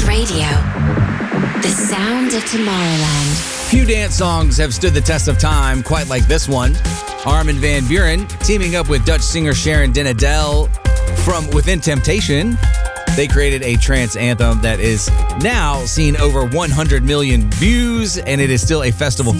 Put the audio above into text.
World Radio. The sound of Tomorrowland. Few dance songs have stood the test of time quite like this one. Armin van Buuren teaming up with Dutch singer Sharon Den Adel from Within Temptation. They created a trance anthem that is now seen over 100 million views, and it is still a festival